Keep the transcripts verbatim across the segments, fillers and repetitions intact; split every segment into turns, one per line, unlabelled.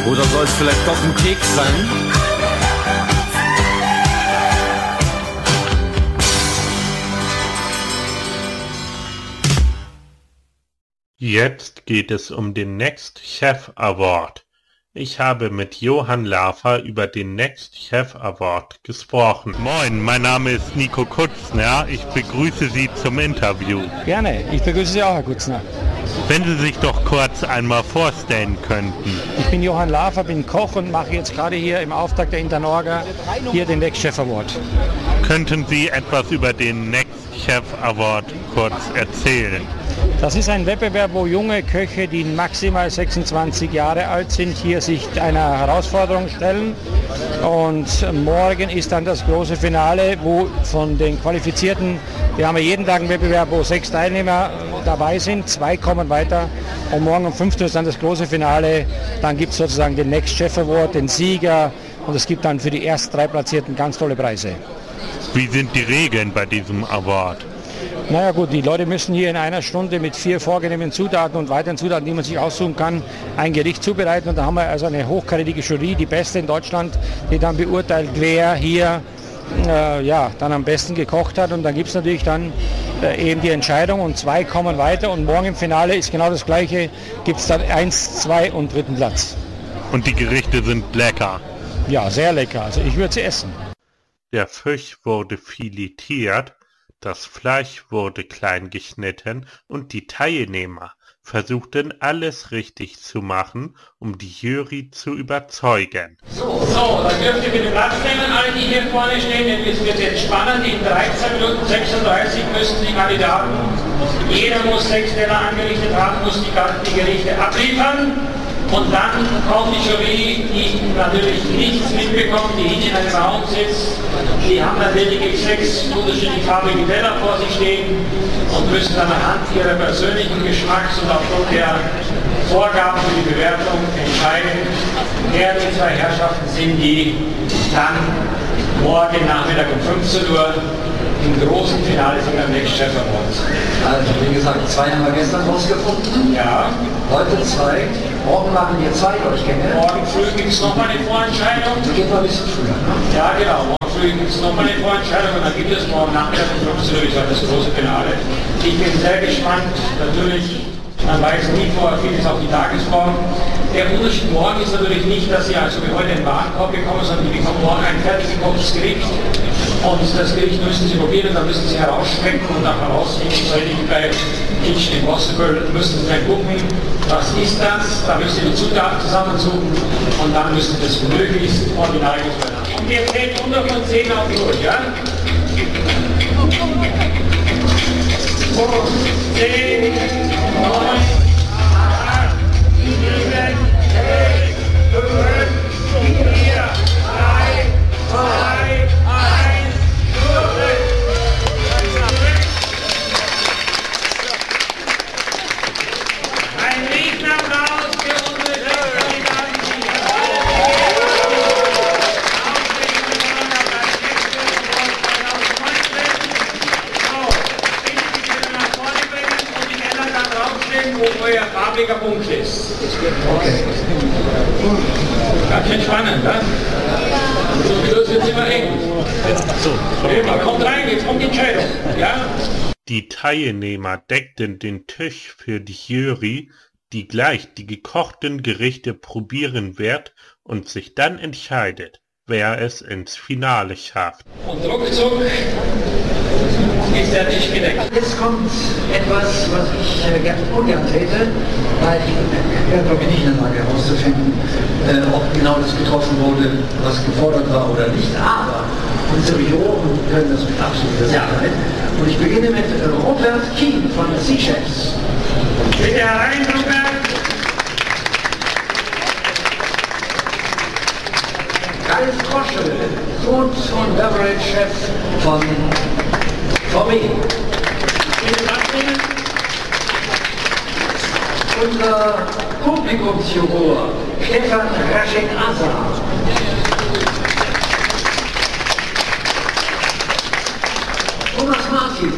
Oder soll es vielleicht doch ein Keks sein?
Jetzt geht es um den Next Chef Award. Ich habe mit Johann Lafer über den Next Chef Award gesprochen. Moin, mein Name ist Nico Kutzner. Ich begrüße Sie zum Interview.
Gerne, ich begrüße Sie auch, Herr Kutzner.
Wenn Sie sich doch kurz einmal vorstellen könnten.
Ich bin Johann Lafer, bin Koch und mache jetzt gerade hier im Auftakt der Internorga hier den Next Chef Award.
Könnten Sie etwas über den Next Chef Award kurz erzählen?
Das ist ein Wettbewerb, wo junge Köche, die maximal sechsundzwanzig Jahre alt sind, hier sich einer Herausforderung stellen. Und morgen ist dann das große Finale, wo von den Qualifizierten, wir haben ja jeden Tag einen Wettbewerb, wo sechs Teilnehmer dabei sind, zwei kommen weiter. Und morgen um fünfzehn Uhr ist dann das große Finale. Dann gibt es sozusagen den Next Chef Award, den Sieger. Und es gibt dann für die ersten drei Platzierten ganz tolle Preise.
Wie sind die Regeln bei diesem Award?
Naja gut, die Leute müssen hier in einer Stunde mit vier vorgegebenen Zutaten und weiteren Zutaten, die man sich aussuchen kann, ein Gericht zubereiten. Und da haben wir also eine hochkarätige Jury, die beste in Deutschland, die dann beurteilt, wer hier äh, ja, dann am besten gekocht hat. Und dann gibt es natürlich dann äh, eben die Entscheidung und zwei kommen weiter. Und morgen im Finale ist genau das Gleiche, gibt es dann eins, zwei und dritten Platz.
Und die Gerichte sind lecker?
Ja, sehr lecker. Also ich würde sie essen.
Der Fisch wurde filetiert. Das Fleisch wurde klein geschnitten und die Teilnehmer versuchten alles richtig zu machen, um die Jury zu überzeugen.
So, so, dann dürft ihr bitte Platz nehmen, alle die hier vorne stehen, denn es wird jetzt spannend. In dreizehn Minuten sechsunddreißig müssen die Kandidaten, jeder muss sechs Teller angerichtet haben, muss die, die Gerichte abliefern. Und dann kommt die Jury, die natürlich nichts mitbekommt, die hinten in einem Raum sitzt. Die haben dann lediglich sechs unterschiedlich farbige Teller vor sich stehen und müssen dann anhand ihrer persönlichen Geschmacks und aufgrund der Vorgaben für die Bewertung entscheiden, wer die zwei Herrschaften sind, die dann morgen Nachmittag um fünfzehn Uhr im großen Finale sind am Next Chef Award.
Also wie gesagt, zwei haben wir gestern rausgefunden.
Ja.
Heute zwei. Morgen machen wir zwei, euch kenne.
Morgen früh gibt es nochmal eine Vorentscheidung.
Die geht noch ein bisschen früher, ne?
Ja, genau. Morgen früh gibt es nochmal eine Vorentscheidung und dann gibt es morgen Nachmittag um fünfzehn Uhr das große Finale. Ich bin sehr gespannt. Natürlich, man weiß nie vorher vieles auf die Tagesform. Der Unterschied morgen ist natürlich nicht, dass Sie also wie heute einen Warenkorb bekommen, sondern die bekommen morgen ein fertig gekochtes Gericht. Und das Gericht müssen Sie probieren, dann müssen Sie herausschmecken und dann herausfinden, so ähnlich wie bei Kitchen Impossible, müssen Sie dann gucken, was ist das, da müssen Sie die Zutaten zusammensuchen und dann müssen Sie das möglichst original machen. Und wir zählen runter von zehn auf die Uhr, ja? zehn, neun, acht, sieben, sechs, fünf, vier, drei, zwei, eins, ein Riesenapplaus für unsere Chefkandidaten. Wo euer farbiger Punkt ist.
Okay.
Ganz schön spannend, ne? So wie das jetzt immer eng. Man kommt rein, jetzt kommt die Entscheidung. Ja?
Die Teilnehmer deckten den Tisch für die Jury, die gleich die gekochten Gerichte probieren wird und sich dann entscheidet, wer es ins Finale schafft.
Und ruckzuck ist der Tisch gedeckt.
Jetzt kommt etwas, was ich äh, gern, ungern täte, weil ich werde glaube ich nicht in der Lage herauszufinden, äh, ob genau das getroffen wurde, was gefordert war oder nicht. Aber unsere Juroren können das mit absoluter Sicherheit. Und ich beginne mit äh, Robert Kien von Sea Chefs.
Bitte herein, Robert.
Ralf Kroschel, Food und Beverage Chef von V W. Unser Publikumsjuror Stefan Raschek-Asa. Thomas Martin.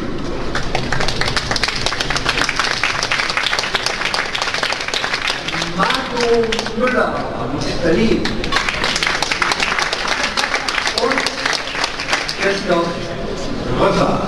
Marco Marco Müller aus Berlin und Christoph Röffer.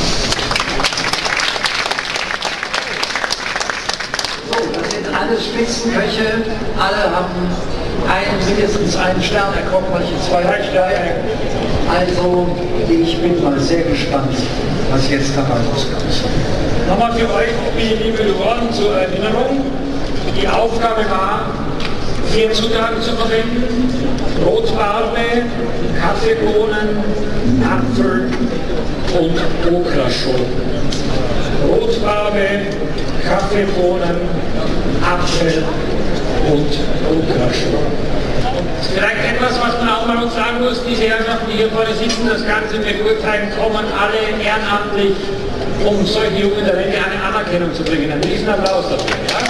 So, das sind alle Spitzenköche, alle haben einen, mindestens einen Stern erkommen, manche zwei Sterne. Also, ich bin mal sehr gespannt, was jetzt dabei rauskommt.
Nochmal für euch, liebe Juroren, zur Erinnerung. Die Aufgabe war, vier Zutaten zu verwenden: Rotbarbe, Kaffeebohnen, Apfel und Okraschoten. Rotbarbe, Kaffeebohnen, Apfel und Okraschoten. Vielleicht etwas, was man auch mal uns sagen muss: Diese Herrschaften, die hier vorne sitzen, das Ganze beurteilen, kommen alle ehrenamtlich, um solche jungen Talente eine Anerkennung zu bringen. Einen riesen Applaus dafür. Ja?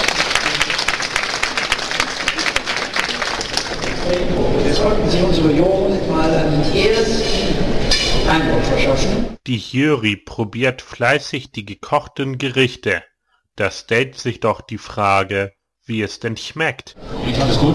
Jetzt sollten Sie unsere Jungen mal einen ersten Eindruck verschaffen.
Die Jury probiert fleißig die gekochten Gerichte. Da stellt sich doch die Frage, wie es denn schmeckt.
Ich fand es gut.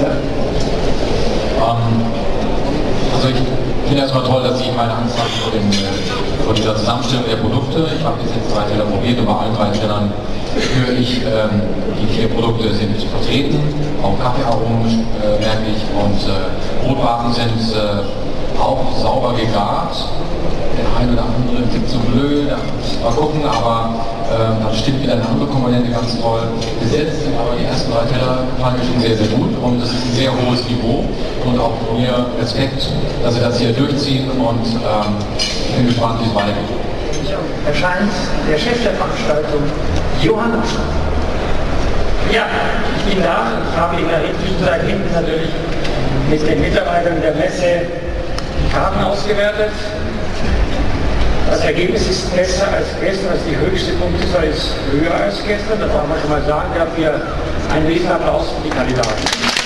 Ähm, also ich finde erstmal toll, dass Sie meine Angst hatten vor, dem, vor dieser Zusammenstellung der Produkte. Ich habe jetzt drei Teller probiert und bei allen drei Tellern spüre ich, ähm, die vier Produkte sind vertreten. Auch Kaffeearomen äh, merke ich und äh, Brotbarben sind äh, auch sauber gegart. Der eine oder andere gibt so blöd, mal gucken, aber ähm, dann stimmt wieder eine andere Komponente ganz toll. Bis jetzt sind aber die ersten drei Teller fand ich schon sehr, sehr gut und es ist ein sehr hohes Niveau und auch von mir Respekt, dass Sie das hier durchziehen und ähm, ich bin gespannt, wie es weitergeht.
Erscheint der Chef der Veranstaltung, Johann Lafer.
Ja, ich bin da. Ich habe in der Zwischenzeit hinten natürlich mit den Mitarbeitern der Messe die Karten ausgewertet. Das Ergebnis ist besser als gestern, also die höchste Punktezahl ist höher als gestern. Das darf man schon mal sagen. Dafür einen riesen Applaus für die Kandidaten.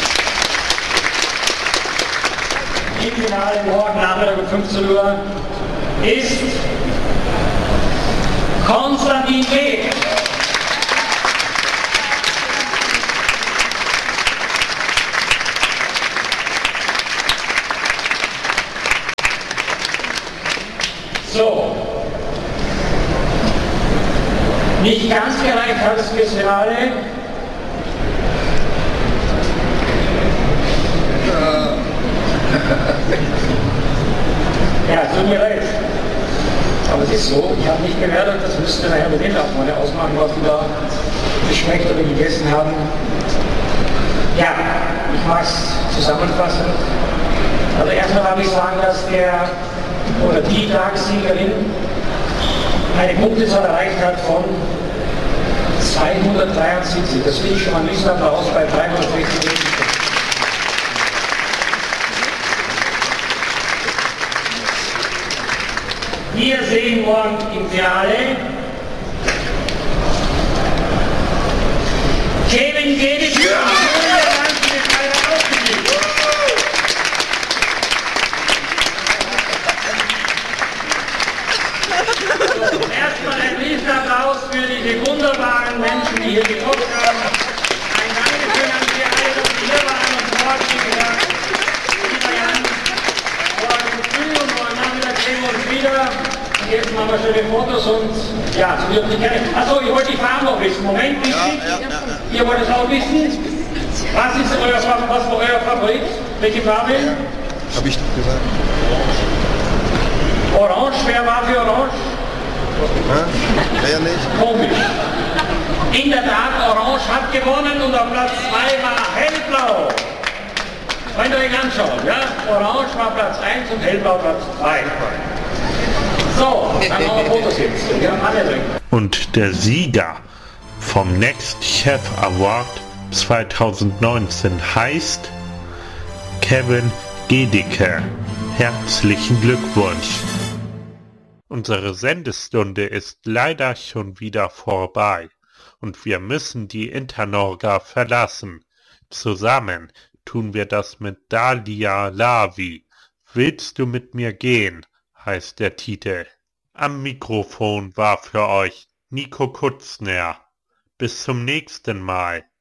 Im Finale morgen Nachmittag um fünfzehn Uhr ist Konstantin Beek. So, nicht ganz gereicht hat es fürs Finale. Ja, tut mir leid. Aber es ist so, ich habe nicht gewertet, das müsste nachher mit den Abonnenten ausmachen, was die da geschmeckt oder gegessen haben. Ja, ich mag es zusammenfassen. Also erstmal darf ich sagen, dass der oder die Tagessiegerin eine Punktezahl erreicht hat von zweihundertdreiundsiebzig. Das finde ich schon mal ein Riesenapplaus bei dreihundertsechzig. Wir sehen morgen im Finale Kevin Geddes. Ja! Erstmal ein Riesenapplaus für diese wunderbaren Menschen, die hier gekocht haben. Ein Dankeschön an Sie alle, dass Sie hier waren und morgen, wie gesagt, lieber Jan, morgen früh und morgen Nachmittag sehen wir uns wieder. Und jetzt machen wir schöne Fotos und ja, so wird nicht gerne. Achso, ich wollte die Farben noch wissen. Moment, wichtig. Ja, ja, ja. Ihr wollt es auch wissen. Was ist euer, was war euer Favorit? Welche Farbe? Ja,
hab ich doch gesagt.
Orange, wer war für Orange?
Wer nicht?
Komisch. In der Tat, Orange hat gewonnen und auf Platz zwei war Hellblau. Könnt ihr euch anschauen, ja? Orange war Platz eins und Hellblau Platz zwei. So, dann machen wir Fotos jetzt. Wir haben alle drin.
Und der Sieger vom Next Chef Award zweitausendneunzehn heißt Kevin Gedicke. Herzlichen Glückwunsch! Unsere Sendestunde ist leider schon wieder vorbei und wir müssen die Internorga verlassen. Zusammen tun wir das mit Dalia Lavi. Willst du mit mir gehen? Heißt der Titel. Am Mikrofon war für euch Nico Kutzner. Bis zum nächsten Mal.